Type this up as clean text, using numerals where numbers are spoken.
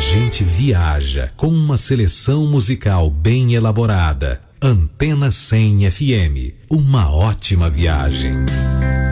gente viaja com uma seleção musical bem elaborada. Antena 100 FM, uma ótima viagem.